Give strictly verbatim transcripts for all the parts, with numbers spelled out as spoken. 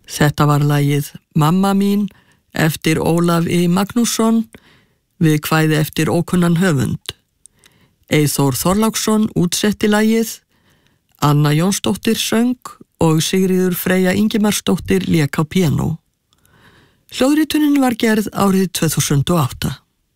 Þetta var lagið Mamma mín eftir Ólaf I. Magnússon við kvæði eftir ókunnan höfund. Eyþór Þorláksson útsetti lagið, Anna Jónsdóttir söng og Sigríður Freyja Ingimarsdóttir lék á píanó. Hljóðritunin var gerð árið tvö þúsund og átta.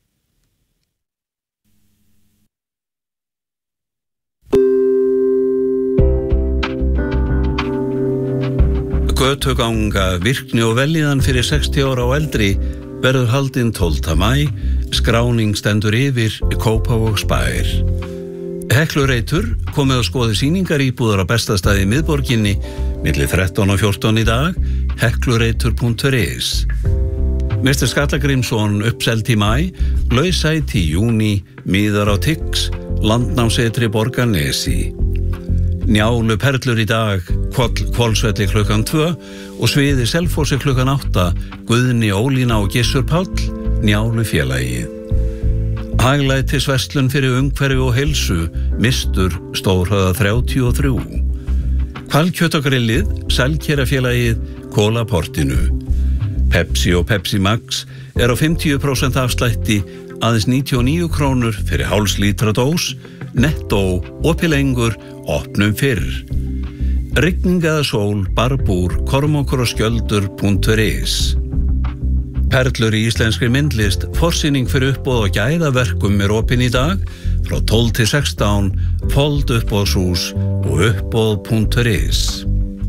Götuganga, virkni og velíðan fyrir sextíu ára og eldri verður haldinn tólfta maí, skráning stendur yfir Kópavogsbær. Heklureitur komið að skoði sýningar íbúðar á bestastæði í miðborginni milli þrettán og fjórtán í dag, heklureitur punktur is. Mister Skallagrímsson uppselt í maí, lausæti í júní, miðar á Tix, landnámsetri Borgarnesi. Njálu perlur í dag, Hvolsvelli klukkan tvö og Sviði Selfossi klukkan átta, Guðni Ólína og Gissur Páll, Njálu félagið. Haglætisverslun fyrir umhverfi og heilsu, Mistur, Stórhöða þrjátíu og þrjú. Hvalkjötagrillið, Selkerafélagið, Kólaportinu. Pepsi og Pepsi Max er á fimmtíu prósent afslætti, aðeins níutíu og níu krónur fyrir hálfs lítra dós, Netto, opilengur, opnum fyrr. Rigning eða sól, barbúr, kormokur og skjöldur punktur is. Perlur í íslenskri myndlist, forsýning fyrir uppboð og gæðaverkum er opin í dag, frá tólf til sextán, Fold uppboðshús og uppboð punktur is.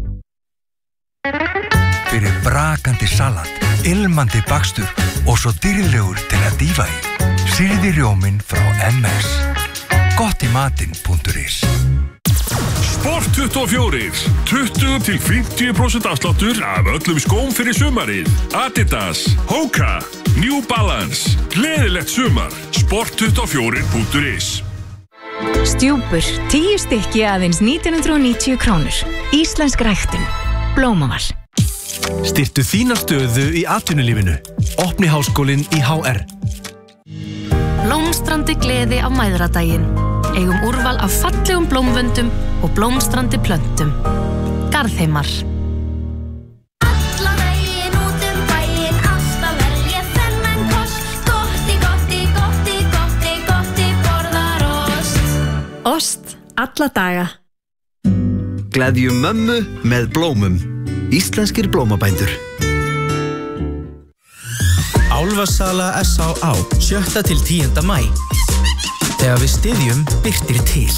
Fyrir brakandi salat, ilmandi bakstur og svo dýrlegur til að dýfa í. Sýrði rjóminn frá M S. Gott í matinn punktur is. Sport tuttugu og fjögur, tuttugu til fimmtíu prósent afsláttur af öllum skóm fyrir sumarið. Adidas, Hoka, New Balance, gleðilegt sumar. Sport tuttugu og fjögur punktur is. Stjúpur, tíu stykki aðeins nítján hundruð og níutíu krónur. Íslensk ræktun, Blómaval. Styrktu þína stöðu í atvinnulífinu. Opni háskólinn í H R. Blómstrandi gleði á mæðradaginn. Eigum úrval af fallegum blómvöndum og blómstrandi plöntum. Garðheimar. Alla daginn út um bæinn, alltaf velja þennan kost. Gotti, gotti, gotti, gotti, gotti borðar ost. Ost, alla daga. Gleðjum mömmu með blómum. Íslenskir blómabændur. Álfasala S á á, sjötta til tíunda maí. Þegar við styðjum birtir til.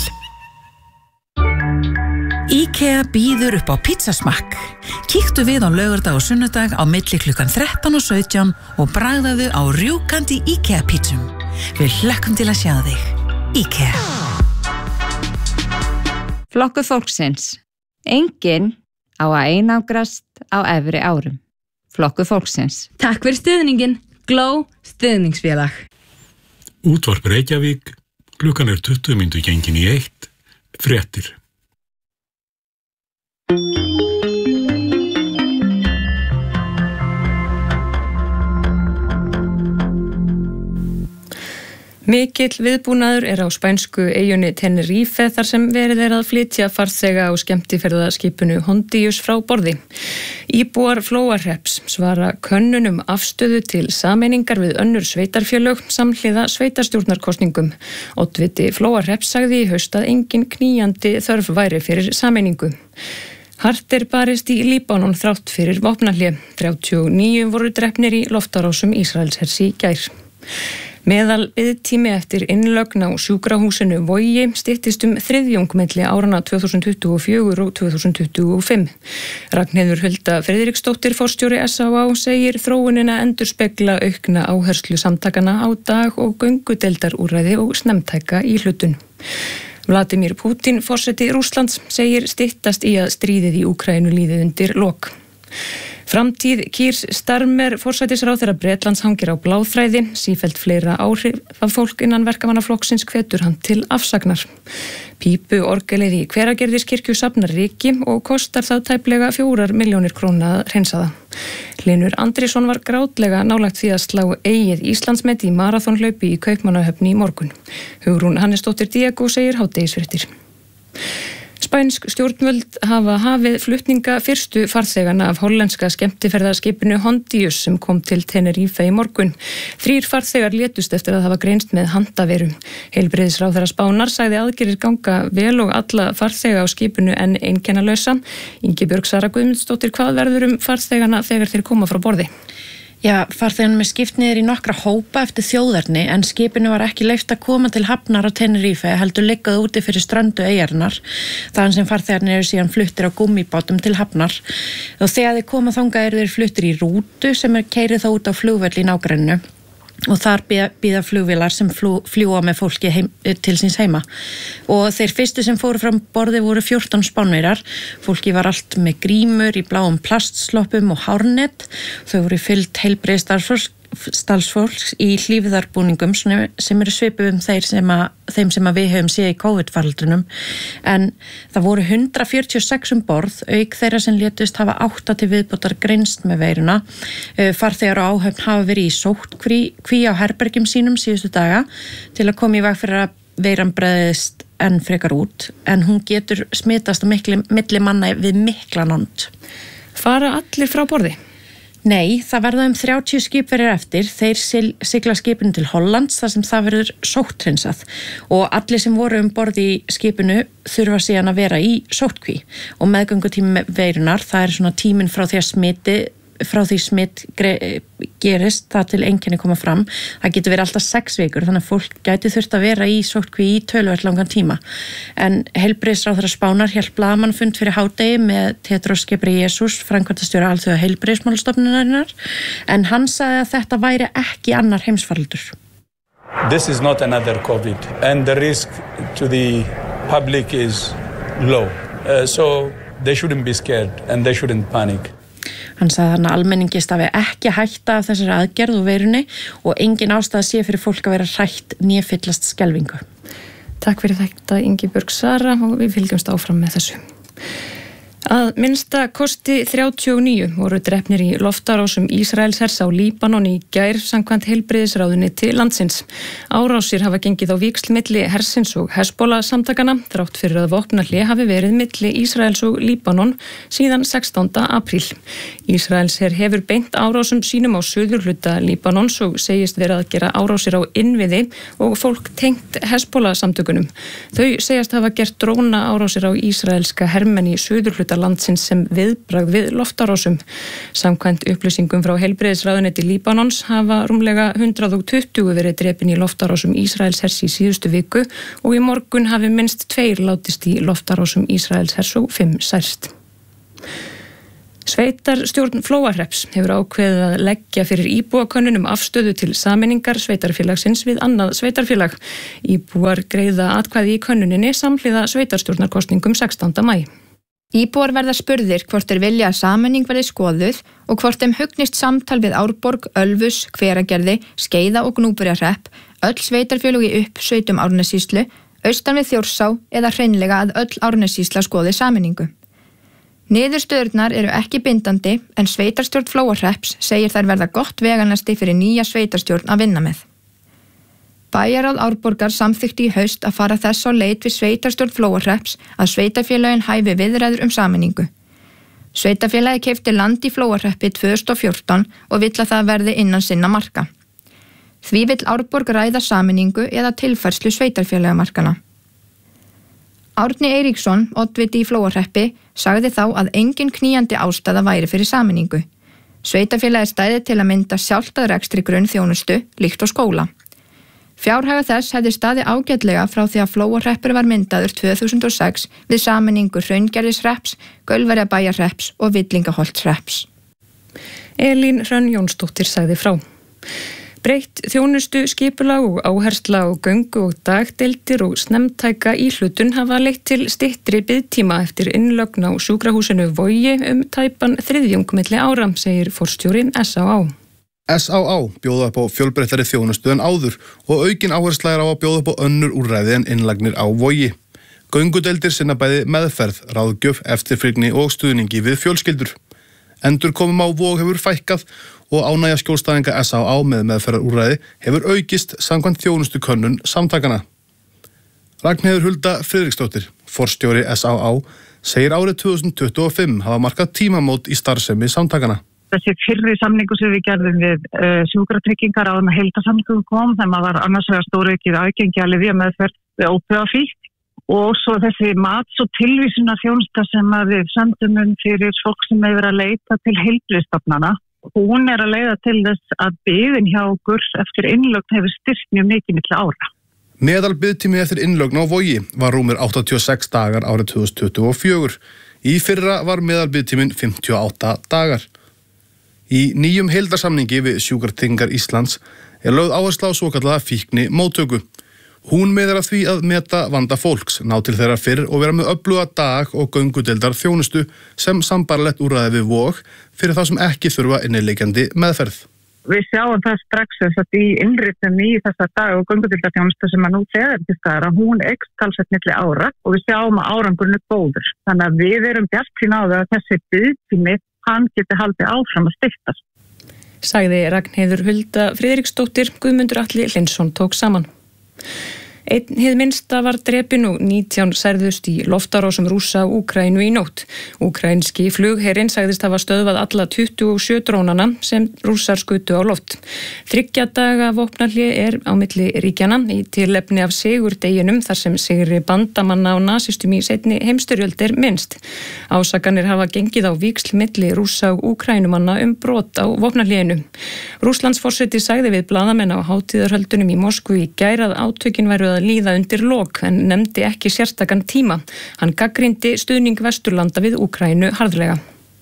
IKEA býður upp á pizzasmakk. Kíktu við á laugardag og sunnudag á milli klukkan þrettán og sautján og bragðaðu á rjúkandi IKEA pizzum. Við hlökkum til að sjá þig. IKEA. Flokkur fólksins. Enginn á að einangrast á efri árum. Flokkur fólksins. Takk fyrir stuðningin. Gló stuðningsfélag. Útvarp Reykjavík, klukkan er tuttugu mínútur gengin í eitt, fréttir. Mikill viðbúnaður er á spænsku eyjunni Tenerife þar sem verið er að flytja farþega á skemmtiferðaskipinu Hondius frá borði. Íbúar Flóahrepps svara könnunum afstöðu til sameiningar við önnur sveitarfélög samhliða sveitarstjórnarkosningum. Oddviti Flóahrepps sagði í haust að engin knýjandi þörf væri fyrir sameiningu. Hart er barist í Líbanon þrátt fyrir vopnahlé. þrjátíu og níu voru drepnir í loftárásum Ísraelshers í gær. Meðal biðtími eftir innlögn á sjúkrahúsinu Vogi styttist um þriðjung milli áranna tvö þúsund tuttugu og fjögur og tvö þúsund tuttugu og fimm. Ragnheiður Hulda Friðriksdóttir forstjóri S á á segir þróunina endurspegla aukna áherslu samtakana á dag- og göngudeildarúrræði og snemmtæka íhlutun. Vladimir Putin, forseti Rússlands, segir styttast í að stríðið í Úkraínu líði undir lok. Framtíð Kýrs Starmer forsætisráðherra Bretlands hangir á bláþræði, sífellt fleira áhrif af fólk innan verkamannaflokksins hvetur hann til afsagnar. Pípu orgelið í Hveragerðiskirkju safnar ryki og kostar það tæplega fjórar milljónir króna að hreinsa það. Hlynur Andrisson var grátlega nálægt því að slá eigið Íslandsmet í maraþonhlaupi í Kaupmannahöfn í morgun. Hugrún Hannesdóttir Diego segir hádegisfréttir. Spænsk stjórnvöld hafa hafið flutninga fyrstu farþegana af hollenska skemmtiferðaskipinu Hondius sem kom til Tenerife í morgun. Þrír farþegar létust eftir að hafa greinst með handaveru. Heilbrigðisráðherra Spánar sagði aðgerðir ganga vel og alla farþega á skipinu en einkennalausa. Ingibjörg Sara Guðmundsdóttir, hvað verður um farþegana þegar þeir koma frá borði? Já, farþegarnum er skipt niður í nokkra hópa eftir þjóðerni en skipinu var ekki leyft að koma til hafnar á Tenerife, heldur liggað úti fyrir ströndu eyjarnar, þaðan sem farþegarnir eru síðan fluttir á gúmmíbátum til hafnar. Og þegar þeir koma þangað eru þeir fluttir í rútu sem er keyrið þá út á flugvöll í nágrenninu. Og þar bíða flugvélar sem fljúa með fólki heim, til síns heima. Og þeir fyrstu sem fóru fram borði voru fjórtán Spánverjar. Fólki var allt með grímur í bláum plastsloppum og hárnet. Þau voru fyllt heilbrigðisstarfsfólks starfsfólks í hlífðarbúningum sem eru svipuð um þeir sem að, þeim sem að við höfum séð í COVID-faraldrinum. En það voru hundrað fjörutíu og sex um borð, auk þeirra sem létust hafa átta til viðbótar greinst með veiruna. Farþegar og áhöfn hafa verið í sóttkví á herbergjum sínum síðustu daga til að koma í veg fyrir að veiran breiðist enn frekar út, en hún getur smitast á mikli, milli manna við mikla nánd. Fara allir frá borði? Nei, það verða um þrjátíu skipverjar eftir. Þeir sigla skipinu til Hollands þar sem það verður sótthreinsað og allir sem voru um borð í skipinu þurfa síðan að vera í sóttkví og meðgöngutími veirunar, það er svona tíminn frá því að smiti frá því smitt gerist það til einkenni koma fram. Það getur verið alltaf sex vikur, þannig að fólk gæti þurft að vera í sóttkví í töluvert langan tíma. En heilbrigðisráðherra Spánar hélt blaðamannfund fyrir hádegi með Tedros Ghebreyesus, framkvæmdastjóra alþjóða heilbrigðismálastofnunarinnar, en hann sagði að þetta væri ekki annar heimsfaraldur. This is not another COVID and the risk to the public is low. Uh, so they shouldn't be scared and they shouldn't panic. Hann sagði þannig að almenningi stafi ekki hætta af þessari aðgerð og veirunni og engin ástæða sé fyrir fólk að vera hrætt né fyllast skelfingu. Takk fyrir þetta Ingibjörg Sara og við fylgjumst áfram með þessu. Að minnsta kosti þrjátíu og níu voru drepnir í loftárásum Ísraelshers á Líbanon í gær samkvæmt heilbrigðisráðuneyti landsins. Árásir hafa gengið á víxl milli hersins og Hezbollah samtakana þrátt fyrir að vopnahlé hafi verið milli Ísraels og Líbanon síðan sextánda apríl. Ísraelsher hefur beint árásum sínum á suðurhluta Líbanons og segist verið að gera árásir á innviði og fólk tengt Hezbollah samtökunum. Þau segjast hafa gert dróna árásir á ísraelska hermenn í suðurhluta landsins sem viðbragð við loftárásum. Samkvæmt upplýsingum frá heilbrigðisráðuneyti Líbanons hafa rúmlega hundrað og tuttugu verið drepin í loftárásum Ísraelshers í síðustu viku og í morgun hafi minnst tveir látist í loftárásum Ísraelshers og fimm særst. Sveitarstjórn Flóahrepps hefur ákveðið að leggja fyrir íbúakönnun um afstöðu til sameiningar sveitarfélagsins við annað sveitarfélag. Íbúar greiða atkvæði í könnuninni samhliða sveitarstjórnarkosningum sextánda maí. Íbúar verða spurðir hvort þeir vilja að sameining verði skoðuð og hvort þeim hugnist samtal við Árborg, Ölfus, Hveragerði, Skeiða og Gnúpverjahrepp, öll sveitarfélög í uppsveitum Árnessýslu, austan við Þjórsá eða hreinlega að öll Árnessýsla skoði sameiningu. Niðurstöðurnar eru ekki bindandi en sveitarstjórn Flóahrepps segir þær verða gott veganesti fyrir nýja sveitarstjórn að vinna með. Bæjarráð Árborgar samþykkti í haust að fara þess á leit við sveitarstjórn Flóahrepps að sveitarfélögin hæfi viðræður um sameiningu. Sveitarfélagi keypti land í Flóahreppi tvö þúsund og fjórtán og vill að það verði innan sinna marka. Því vill Árborg ræða sameiningu eða tilfærslu sveitarfélagamarkana. Árni Eiríksson, oddviti í Flóahreppi, sagði þá að engin knýjandi ástæða væri fyrir sameiningu. Sveitarfélagi stæði til að mynda sjálft að rekstri grunnþjónustu, líkt á skóla. Fjárhaga þess hefði staði ágætlega frá því að Flóahreppur var myndaður tvö þúsund og sex við sameiningu Hraungerðishrepps, Gaulverjabæjarhrepps og Villingaholtshrepps. Elín Hrönn Jónsdóttir sagði frá. Breytt þjónustu skipulag og áhersla á göngu og dagdeildir og snemmtæka íhlutun hafa leitt til styttri biðtíma eftir innlögn á sjúkrahúsinu Vogi um tæpan þriðjung milli ára, segir forstjóri S á á. S á á bjóða upp á fjölbreyttari þjónustu en áður og aukin áhersla er á að bjóða upp á önnur úrræði en innlagnir á Vogi. Göngudeildir sinna bæði meðferð, ráðgjöf, eftirfylgni og stuðningi við fjölskyldur. Endurkomum á Vog hefur fækkað og ánægja skjólstæðinga S á á með meðferðarúrræði hefur aukist samkvæmt þjónustukönnun samtakana. Ragnheiður Hulda Friðriksdóttir, forstjóri S á á, segir árið tvö þúsund tuttugu og fimm hafa markað tímamót í starfsemi samtakana. Þessi fyrri samningu sem við gerðum við uh, sjúkratryggingar áður með heildarsamningu kom, þegar maður var annars vegar stóraukið aðgengi að lyfjameðferð við ópíóíðafíkn og svo þessi mats- og tilvísunarþjónusta sem við sendum um fyrir fólk sem hefur verið að leita til heilbrigðisstofnana. Hún er að leiða til þess að biðin hjá okkur eftir innlögn hefur styrkt mjög mikið milli ára. Meðal biðtími eftir innlögn á Vogi var rúmir áttatíu og sex dagar árið tvö þúsund tuttugu og fjögur. Í fyrra var meðal biðtíminn fimmtíu og átta dagar. Í nýjum heildarsamningi við Sjúkratryggingar Íslands er lögð áhersla á svokallaða fíkni móttöku. Hún miðar að því að meta vanda fólks, ná til þeirra fyrr og vera með öfluga dag- og göngudeildar þjónustu sem sambarlegt úrræði við Vog fyrir þá sem ekki þurfa inniliggjandi meðferð. Við sjáum það strax þess að í innritum í þessa dag- og göngudeildar þjónustu sem að nú þegar til staðar að hún eykst talsvert milli ára og við sjáum að árangurinn er góður. Þannig að við erum bjartsýn á það að þessi biðtími hann geti haldið áfram að styttast. Sagði Ragnheiður Hulda Friðriksdóttir, Guðmundur Atli Hlynsson tók saman. Einn hið minnsta var drepinn og nítján særðust í loftárásum Rússa á Úkraínu í nótt. Úkraínski flugherinn sagðist hafa stöðvað alla tuttugu og sjö drónana sem Rússar skutu á loft. Þriggja daga vopnahlé er á milli ríkjana í tilefni af sigurdeginum þar sem sigri bandamanna á nasistum í seinni heimstyrjöld er minnst. Ásakanir hafa gengið á víxl milli Rússa og Úkraínumanna um brot á vopnahléinu. Rússlandsforseti sagði við blaðamenn á hátíðarhöldunum í Moskvu í gær að átökin væru að líða undir lok en nefndi ekki sérstakan tíma. Hann gagnrýndi stuðning Vesturlanda við Úkraínu harðlega.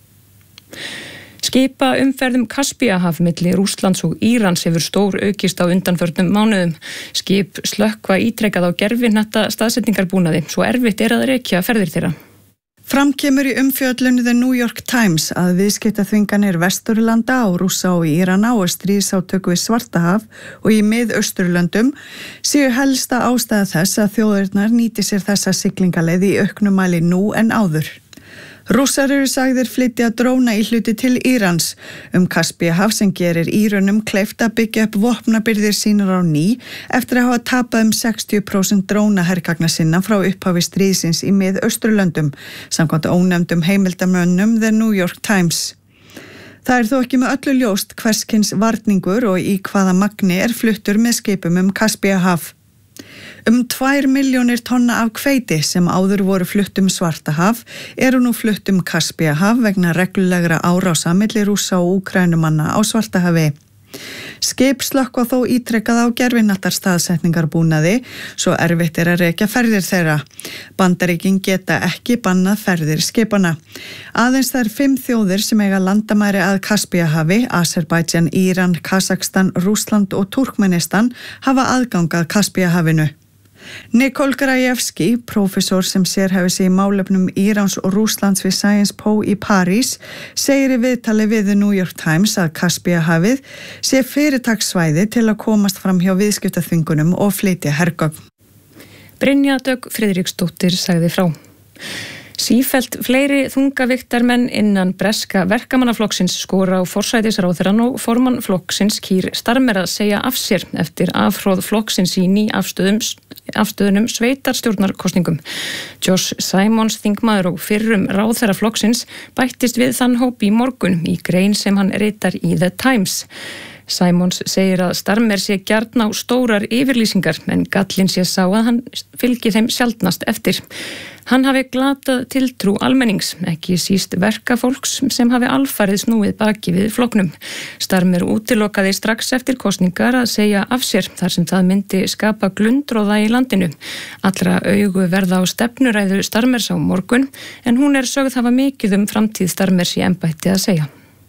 Skipa umferðum Kaspíahaf milli Rússlands og Írans hefur stór aukist á undanförnum mánuðum. Skip slökkva ítrekað á gervihnetta staðsetningarbúnaði, svo erfitt er að rekja ferðir þeirra. Fram kemur í umfjöllun The New York Times að viðskiptaþvinganir Vesturlanda á Rússa og Írana og stríðsátök við Svartahaf og í Mið-Austurlöndum séu helsta ástæða þess að þjóðirnar nýti sér þessa siglingaleið í auknum mæli nú en áður. Rússar eru sagðir flytja dróna í hluti til Írans um Kaspíahaf sem gerir Írönum kleift að byggja upp vopnabirgðir sínar á ný eftir að hafa tapað um sextíu prósent drónahergagna sinna frá upphafi stríðsins í Mið-Austurlöndum, samkvæmt ónefndum heimildamönnum The New York Times. Það er þó ekki með öllu ljóst hverskins varningur og í hvaða magni er fluttur með skipum um Kaspíahaf. Um tvær milljónir tonna af hveiti sem áður voru flutt um Svartahaf eru nú flutt um Kaspíahaf vegna reglulegra árása milli Rússa og Úkraínumanna á Svartahafi. Skip slökkva þó ítrekað á gervihnattarstaðsetningarbúnaði svo erfitt er að rekja ferðir þeirra. Bandaríkin geta ekki bannað ferðir skipana. Aðeins þær fimm þjóðir sem eiga landamæri að Kaspíahafi, Azerbaijan, Íran, Kazakstan, Rússland og Turkmenistan hafa aðgang að Kaspíahafinu. Nikol Grajevski, prófessor sem sérhæfir sig í málefnum Írans og Rússlands við Sciences Po í París, segir í viðtali við The New York Times að Kaspíahafið sé fyrirtakssvæði til að komast fram hjá viðskiptaþvingunum og flytja hergögn. Brynja Dögg Friðriksdóttir sagði frá. Sífellt fleiri þungaviktarmenn innan breska verkamannaflokksins skora á forsætisráðherrann og formann flokksins Keir Starmer að segja af sér eftir afhróð flokksins í ný afstöðum, afstöðunum sveitarstjórnarkosningum. Josh Simons, þingmaður og fyrrum ráðherra flokksins, bættist við þann hóp í morgun í grein sem hann ritar í The Times. Simons segir að Starmer sé gjarn á stórar yfirlýsingar en gallinn sé sá að hann fylgi þeim sjaldnast eftir. Hann hafi glatað tiltrú almennings, ekki síst verkafólks sem hafi alfarið snúið baki við flokknum. Starmer útilokaði strax eftir kosningar að segja af sér þar sem það myndi skapa glundróða í landinu. Allra augu verða á stefnuræðu Starmers á morgun en hún er sögð hafa mikið um framtíð Starmers í embætti að segja.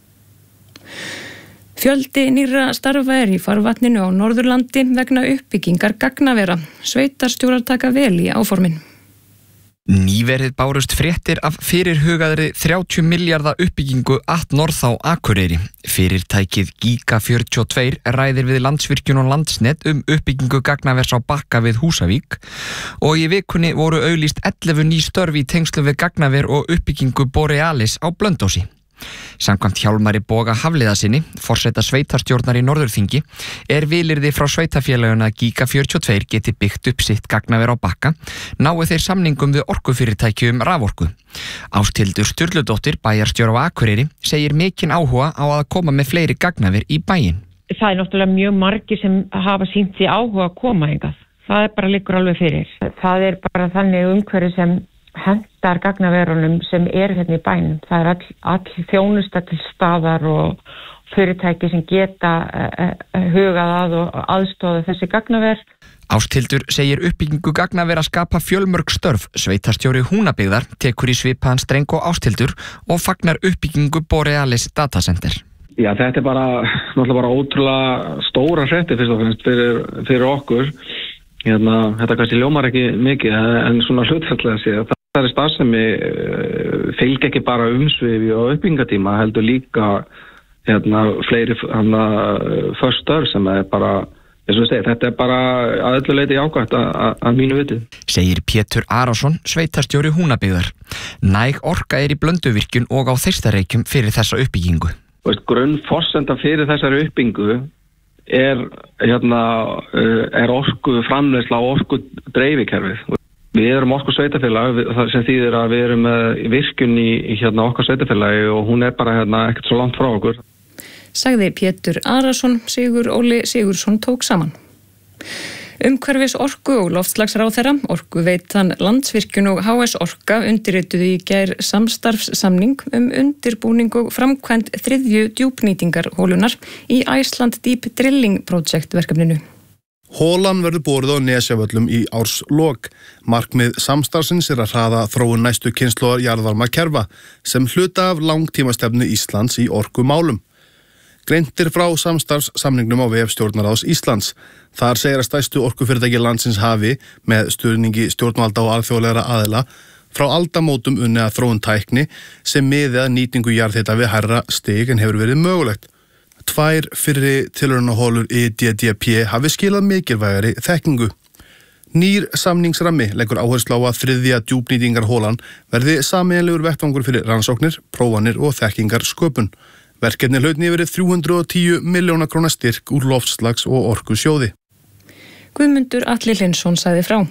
Fjöldi nýrra starfa er í farvatninu á Norðurlandi vegna uppbyggingar gagnavera. Sveitarstjórar taka vel í áformin. Nýverið bárust fréttir af fyrirhugaðri þrjátíu milljarða uppbyggingu at North á Akureyri. Fyrirtækið Giga fjörutíu og tvö ræðir við Landsvirkjun og Landsnet um uppbyggingu gagnavers á Bakka við Húsavík og í vikunni voru auglýst ellefu ný störf í tengslum við gagnaver og uppbyggingu Borealis á Blönduósi. Samkvæmt Hjálmari Boga Hafliðasyni, forseta sveitarstjórnar í Norðurþingi, er vilyrði frá sveitafélaginu að Giga fjörutíu og tvö geti byggt upp sitt gagnaver á Bakka, nái þeir samningum við orkufyrirtæki um raforku. Ásthildur Sturludóttir, bæjarstjóri á Akureyri, segir mikinn áhuga á að koma með fleiri gagnaver í bæinn. Það er náttúrulega mjög margir sem hafa sýnt því áhuga að koma hingað. Það er bara liggur alveg fyrir. Það er bara þannig umhverfi sem hendar gagnaverunum sem eru hérna í bænum. Það er all, all þjónusta til staðar og fyrirtæki sem geta uh, hugað að og aðstoða þessi gagnaver. Ásthildur segir uppbyggingu gagnaver að skapa fjölmörg störf. Sveitarstjóri Húnabyggðar tekur í svipaðan streng og Ásthildur og fagnar uppbyggingu Borealis Datacenter. Já, þetta er bara, náttúrulega bara ótrúlega stóra hretti fyrst og fremst fyrir, fyrir okkur. Hérna, þetta kannski ljómar ekki mikið, en svona hlutfallslega sé að það er starfsemi fylgja ekki bara umsvifi og uppbyggingatíma, heldur líka hérna, fleiri hérna, förstur sem er bara, eins og segir, þetta er bara að öllu leyti ágætt að mínu viti. Segir Pétur Arason, sveitarstjóri Húnabyggðar. Næg orka er í Blönduvirkjun og á Þeistareykjum fyrir þessa uppbyggingu. Grunnforsenda fyrir þessari uppbyggingu er, hérna, er orku framleiðsla og orku dreifikerfið. Við erum orku sveitafélag, það sem þýðir að við erum með virkjun í, í hérna, okkar sveitafélagi og hún er bara hérna, ekkert svo langt frá okkur. Sagði Pétur Arason, Sigur Óli Sigursson tók saman. Umhverfis orku og loftslagsráðherra, Orkuveitan Landsvirkjun og H S Orka undirrituðu í gær samstarfssamning um undirbúning og framkvæmd þriðju djúpnýtingarhólunar í Iceland Deep Drilling Project verkefninu. Hólan verður borið á Nesjavöllum í árslok. Markmið samstarfsins er að hraða þróun næstu kynslóðar jarðvarmakerfa sem hluta af langtímastefnu Íslands í orkumálum. Greintir frá samstarfssamningnum á vef Stjórnarráðs Íslands. Þar segir að stærstu orkufyrirtæki landsins hafi, með stuðningi stjórnvalda og alþjóðlegra aðila, frá aldamótum unni að þróun tækni sem miði að nýtingu jarðhita við hærra stig en hefur verið mögulegt. Tvær fyrri tilraunahólur I D D P hafi skilað mikilvægari þekkingu. Nýr samningsrammi leggur áherslu á að þriðja djúpnýtingarhólan verði sameiginlegur vettvangur fyrir rannsóknir, prófanir og þekkingarsköpun. Verkefni hlaut nýverið þrjú hundruð og tíu milljóna króna styrk úr loftslags- og orkusjóði. Guðmundur Atli Hlynsson sagði frá.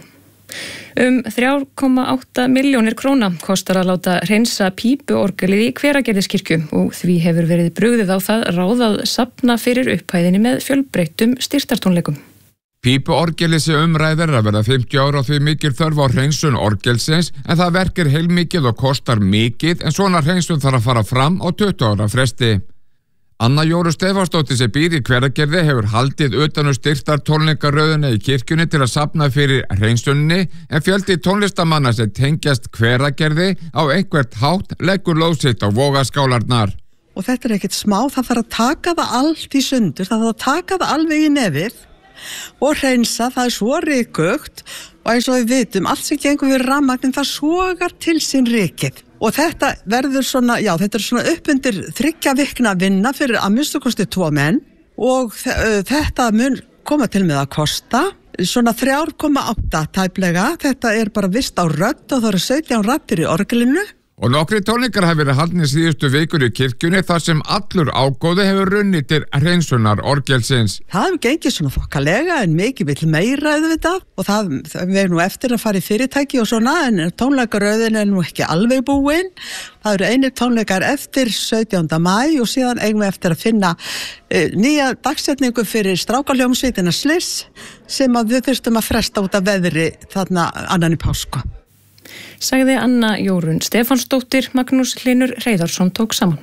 Um þrjú komma átta milljónir króna kostar að láta hreinsa pípuorgelið í Hveragerðiskirkju og því hefur verið brugðið á það ráð að safna fyrir upphæðinni með fjölbreyttum styrktartónleikum. Pípuorgelið sé umræðir að verða fimmtíu ára og því mikil þörf á hreinsun orgelsins en það verkir heilmikið og kostar mikið en svona hreinsun þarf að fara fram á tuttugu ára fresti. Anna Jóru Stefánsdóttir sem býr í Hveragerði hefur haldið utan um styrktartónleikaröðuna í kirkjunni til að safna fyrir hreinsunni en fjöldi tónlistamanna sem tengjast Hveragerði á einhvert hátt leggur lóð sitt á vogaskálarnar. Og þetta er ekkert smá, það þarf að taka það allt í sundur, það þarf að taka það alveg í nefið og hreinsa, það er svo rykugt og eins og við vitum, allt sem gengur við rafmagnin það sogar til sín rykið. Og þetta verður svona, já þetta er svona uppundir þriggja vikna vinna fyrir að minnstu kosti tvo menn og þetta mun koma til með að kosta svona þrjú komma átta tæplega, þetta er bara vist á rödd og það eru sautján raddir í orgelinu. Og nokkri tónleikar hafa verið haldnir síðustu vikur í kirkjunni þar sem allur ágóði hefur runnið til hreinsunar orgelsins. Það hefur gengið svona þokkalega en mikið vill meira auðvitað og það, það er nú eftir að fara í fyrirtæki og svona en tónleikaröðin er nú ekki alveg búin. Það eru einir tónleikar eftir sautjánda maí og síðan eigum við eftir að finna uh, nýja dagsetningu fyrir strákaljómsveitina Sliss sem að við þurftum að fresta út af veðri þarna annan í páska. Sagði Anna Jórun Stefánsdóttir, Magnús Hlynur Hreiðarsson tók saman.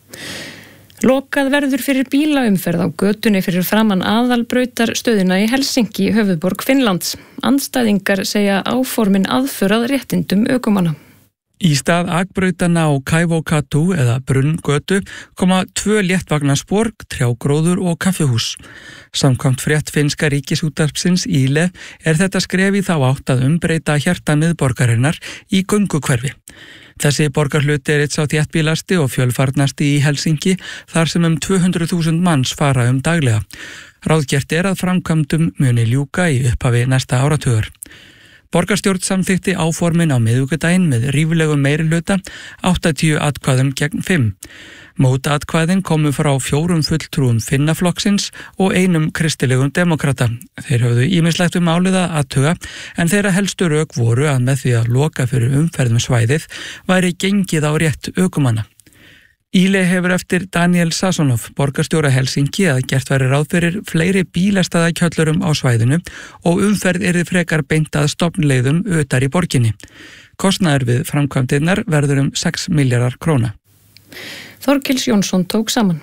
Lokað verður fyrir bílaumferð á götunni fyrir framan aðalbrautar stöðina í Helsinki, höfuðborg Finnlands. Andstæðingar segja áformin aðförað réttindum ökumanna. Í stað akbrautana á Kaivokatu eða Brunngötu koma tvö léttvagnaspor, trjágróður og kaffihús. Samkvæmt frétt finnska ríkisútvarpsins Yle er þetta skref í þá átt að umbreyta hjarta miðborgarinnar í göngukverfi. Þessi borgarhluti er eitt sá þéttbýlasti og fjölfarnasti í Helsinki þar sem um tvö hundruð þúsund manns fara um daglega. Ráðgert er að framkvæmdum muni ljúka í upphafi næsta áratugur. Borgarstjórn samþykti áformin á miðvikudaginn með ríflegum meirihluta áttatíu atkvæðum gegn fimm. Mótatkvæðin komu frá fjórum fulltrúum Finnaflokksins og einum kristilegum demokrata. Þeir höfðu ýmislegt um málið að athuga en þeirra helstu rök voru að með því að loka fyrir umferðum svæðið væri gengið á rétt ökumanna. Íle hefur eftir Daniel Sasonov, borgarstjóra Helsinki, að gert væri ráð fyrir fleiri bílastæðakjöllurum á svæðinu og umferð yrði frekar beint að stofnleiðum utar í borginni. Kostnaður við framkvæmdirnar verður um sex milljarðar króna. Þorkels Jónsson tók saman.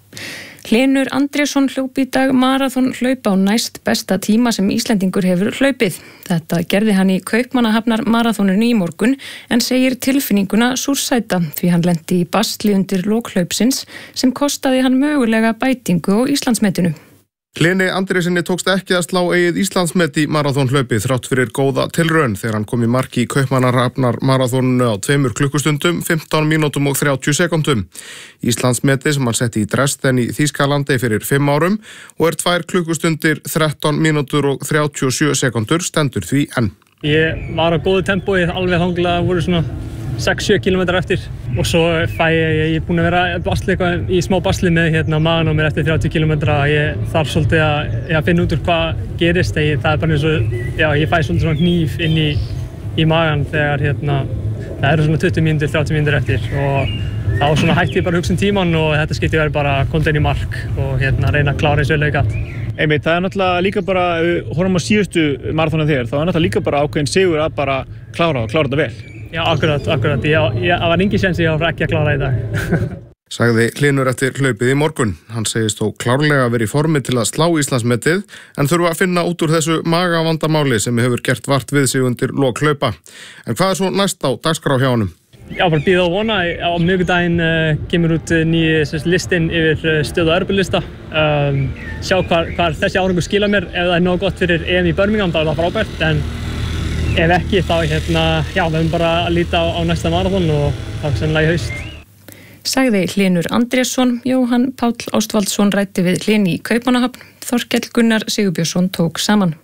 Hlynur Andrésson hljóp í dag marathon hlaupa á næst besta tíma sem Íslendingur hefur hlaupið. Þetta gerði hann í Kaupmannahafnar marathoninu í morgun en segir tilfinninguna súrsæta því hann lenti í basli undir lok hlaupsins sem kostaði hann mögulega bætingu á Íslandsmetinu. Hlini Andrésinni tókst ekki að slá eigið Íslandsmet í marathonhlaupi þrátt fyrir góða tilraun þegar hann kom í mark í Kaupmannahafnar marathoninu á tveimur klukkustundum, fimmtán mínútum og þrjátíu sekúndum. Íslandsmeti sem hann setti í Dresden í Þýskalandi fyrir fimm árum og er tvær klukkustundir, þrettán mínútur og þrjátíu og sjö sekúndur stendur því enn. Ég var á góðu tempói alveg þanglega voru svona sex sjö kílómetrar eftir og svo fæ ég, ég er búin að vera basli, í smá basli með hérna magan á mér eftir þrjátíu kílómetra. Ég þarf svolítið að, að finna út úr hvað gerist. Ég, það er bara eins og, já, ég fæ svolítið svona hníf inn í, í magan þegar hérna, það eru svona tuttugu mínútur, þrjátíu mínútur eftir og þá svona hætti ég bara að hugsa um tíman og þetta skipti verið bara að koma inn í mark og hérna reyna að klára eins vel og ég gat. Einmitt, það er náttúrulega líka bara, horfum á síðustu marathonu þér, þá er náttúrulega líka bara ákveðin sigur að bara klára og klára þetta vel. Já, akkurat, akkurat. Ég, ég, það var engin séns ég var ekki að klára í dag. Sagði Hlynur eftir hlaupið í morgun. Hann segist þó klárlega verið í formi til að slá Íslandsmetið en þurfa að finna út úr þessu magavandamáli sem hefur gert vart við sig undir lok hlaupa. En hvað er svo næst á dagskrá hjá honum? Já, bara bíða og vona. Á miðvikudaginn uh, kemur út uh, nýji listin yfir uh, stöðu Örbulista. Um, sjá hvað, hvað þessi árangur skila mér. Ef það er nóg gott fyrir E M í Birmingham, þá er það frábært. En ef ekki, þá hérna, já, við höfum bara að líta á, á næsta marathon og það er sannlega í haust. Sagði Hlynur Andrésson. Jóhann Páll Ástvaldsson ræddi við Hlyn í Kaupmannahöfn. Þorkell Gunnar Sigurbjörnsson tók saman.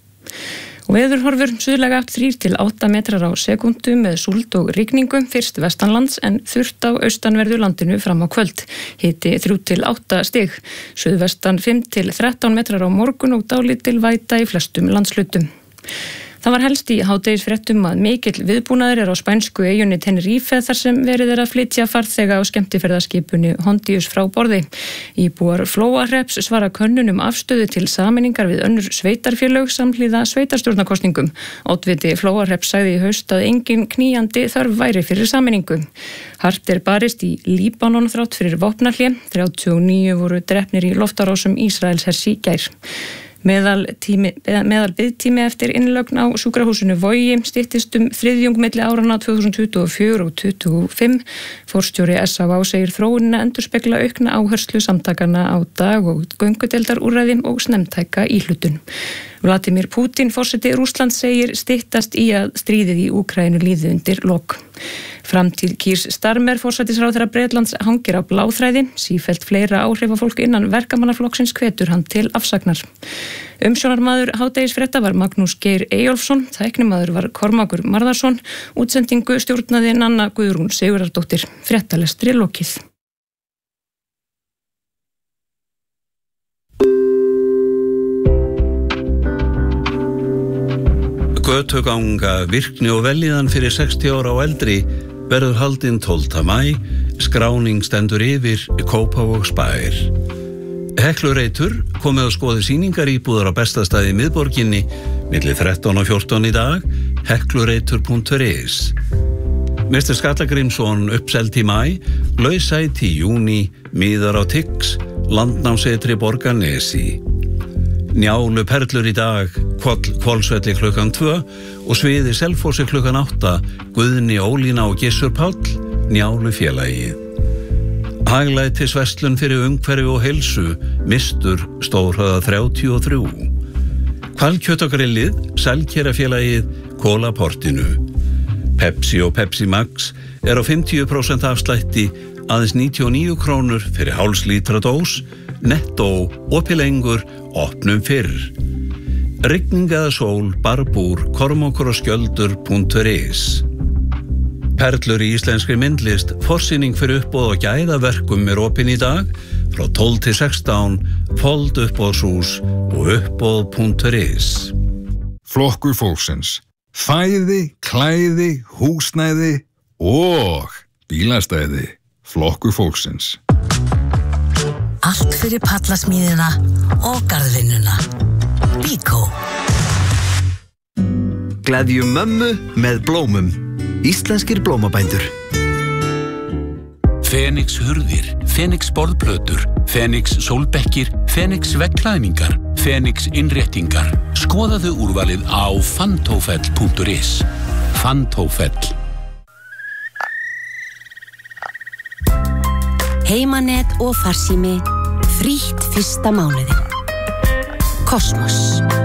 Og veðurhorfur suðlæga átt þrír til átta metrar á sekúndu með súld og rigningu fyrst vestanlands en þurrt á austanverðu landinu fram á kvöld. Hiti þrjú til átta stig. Suðvestan fimm til þrettán metrar á morgun og dálítil væta í flestum landshlutum. Það var helst í hádegisfréttum að mikill viðbúnaður er á spænsku eyjunni Tenerife þar sem verið er að flytja farþega á skemmtiferðaskipinu Hondius frá borði. Íbúar Flóahrepps svara könnun um afstöðu til sameiningar við önnur sveitarfélög samhliða sveitarstjórnarkosningum. Oddviti Flóahrepps sagði í haust að engin knýjandi þörf væri fyrir sameiningu. Hart er barist í Líbanon þrátt fyrir vopnahlé. þrjátíu og níu voru drepnir í loftárásum Ísraelshers í gær. Meðal, tími, meðal biðtími eftir innlögn á sjúkrahúsinu Vogi styttist um þriðjung milli áranna tvö þúsund tuttugu og fjögur og tuttugu og fimm. Forstjóri S á á segir þróunina endurspegla aukna áherslu samtakana á dag- og göngudeildarúrræði og snemmtæka íhlutun. Vladimir Putin, forseti Rússlands, segir styttast í að stríðið í Úkraínu líði undir lok. Framtíð Keir Starmer, forsætisráðherra Bretlands, hangir á bláþræði. Sífellt fleira áhrifafólk innan verkamannaflokksins hvetur hann til afsagnar. Umsjónarmaður hádegisfrétta var Magnús Geir Eyjólfsson, tæknimaður var Kormákur Marðarsson, útsendingu stjórnaði Nanna Guðrún Sigurðardóttir. Fréttalestri lokið. Götuganga virkni og velíðan fyrir sextíu ára og eldri verður haldinn tólfta maí, skráning stendur yfir Kópavogsbær. Heklureitur komið að skoði sýningar íbúðar á bestastæði í miðborginni milli þrettán og fjórtán í dag, heklureitur punktur is. Mister Skallagrímsson uppselt í maí, lausæti í júní, miðar á Tix, landnámsetri Borgarnesi. Njálu perlur í dag, Hvolsvelli klukkan tvö og Sviði Selfossi klukkan átta, Guðni Ólína og Gissur Páll, Njálu félagið. Haglætisverslun fyrir umhverfi og heilsu, Mistur, Stórhöða þrjátíu og þrjú. Hvalkjötagrillið, Selkerafélagið, Kólaportinu. Pepsi og Pepsi Max er á fimmtíu prósent afslætti, aðeins níutíu og níu krónur fyrir hálfs lítra dós, Netto, opið lengur, opnum fyrr. Rigning eða sól, barbúr, kormokur og skjöldur punktur is. Perlur í íslenskri myndlist, forsýning fyrir uppboð og gæðaverkum er opin í dag frá tólf til sextán, Fold uppboðshús og uppboð punktur is. Flokkur fólksins. Fæði, klæði, húsnæði og bílastæði. Flokkur fólksins. Allt fyrir pallasmíðina og garðvinnuna. Bíkó. Gleðjum mömmu með blómum. Íslenskir blómabændur. Fenix hurðir, Fenix borðplötur, Fenix sólbekkir, Fenix veggklæðningar, Fenix innréttingar. Skoðaðu úrvalið á fantofell punktur is. Fantofell. Heimanet og farsími, frítt fyrsta mánuðin. Kosmos.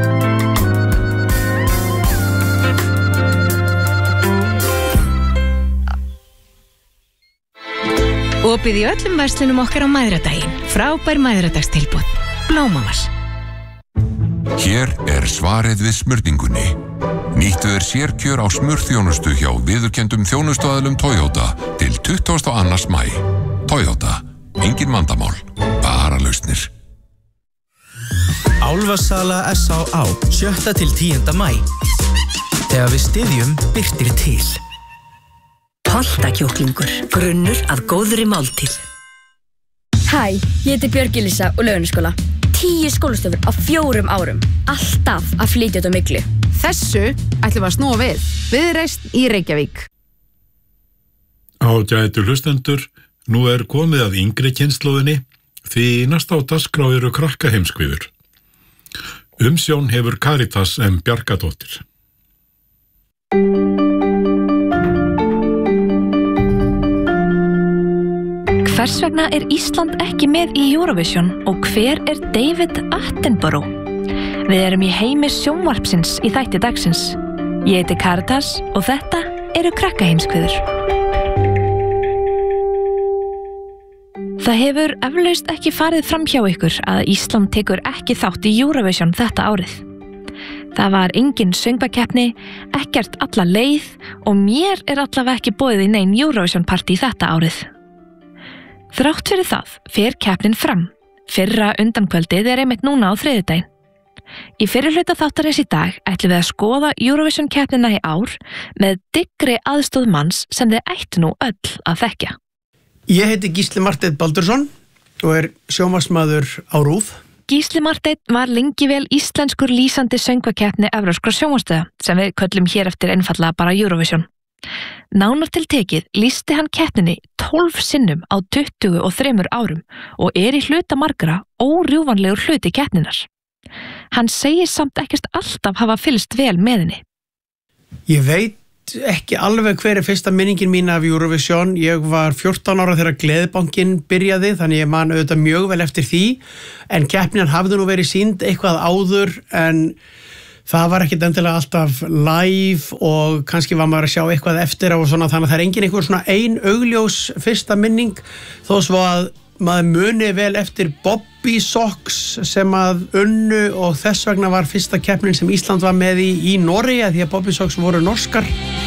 Opið í öllum verslunum okkar á mæðradaginn. Frábær mæðradagstilboð. Blómamar. Hér er svarið við smurningunni. Nýttu þér sérkjör á smurþjónustu hjá viðurkenndum þjónustuaðilum Toyota til tuttugasta og annan maí. Toyota. Engin vandamál. Bara lausnir. Álfasala S á á. sjötta til tíunda maí. Þegar við styðjum birtir til. Holtakjúklingur, grunnur að góðri máltíð. Hæ, ég heiti Björg Elísa og Laugarnesskóla. Tíu skólastofur á fjórum árum. Alltaf að flytja út á myglu. Þessu ætlum við að snúa við. Viðreisn í Reykjavík. Ágætu hlustendur, nú er komið að yngri kynslóðinni því næst á dagskrá eru krakkaheimskviður. Umsjón hefur Karitas M. Bjarkadóttir. Hvers vegna er Ísland ekki með í Eurovision og hver er David Attenborough? Við erum í heimi sjónvarpsins í þætti dagsins. Ég heiti Karitas og þetta eru krakkaheimskviður. Það hefur eflaust ekki farið fram hjá ykkur að Ísland tekur ekki þátt í Eurovision þetta árið. Það var engin söngvakeppni, ekkert alla leið og mér er allavega ekki boðið í nein Eurovision party þetta árið. Þrátt fyrir það fer keppnin fram. Fyrra undankvöldið er einmitt núna á þriðjudaginn. Í fyrri hluta þáttarins í dag ætlum við að skoða Eurovision keppnina í ár með dyggri aðstóð manns sem þið ættu nú öll að þekkja. Ég heiti Gísli Marteinn Baldursson og er sjónvarpsmaður á RÚV. Gísli Marteinn var lengi vel íslenskur lýsandi söngvakeppni evrópskra sjónvarpsstöða sem við köllum hér eftir einfaldlega bara Eurovision. Nánar til tekið lýsti hann keppninni tólf sinnum á tuttugu og þremur árum og er í hluta margra órjúfanlegur hluti keppninar. Hann segir samt ekkert alltaf hafa fylgst vel með henni. Ég veit ekki alveg hver er fyrsta minningin mín af Eurovision. Ég var fjórtán ára þegar Gleðibankinn byrjaði, þannig ég man auðvitað mjög vel eftir því, en keppnin hafði nú verið sýnd eitthvað áður en það var ekkert endilega alltaf live og kannski var maður að sjá eitthvað eftir og svona, þannig að það er engin einhver svona ein augljós fyrsta minning, þó svo að maður muni vel eftir Bobby Socks sem að unnu og þess vegna var fyrsta keppnin sem Ísland var með í, í Noregi, því að Bobby Socks voru norskar.